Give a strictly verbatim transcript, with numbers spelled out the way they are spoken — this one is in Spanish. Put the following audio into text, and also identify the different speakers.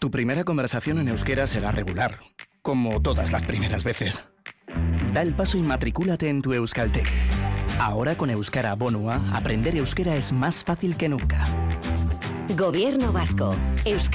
Speaker 1: Tu primera conversación en euskera será regular, como todas las primeras veces. Da el paso y matricúlate en tu Euskalteg. Ahora con Euskara Bonua, aprender euskera es más fácil que nunca.
Speaker 2: Gobierno vasco. Euskara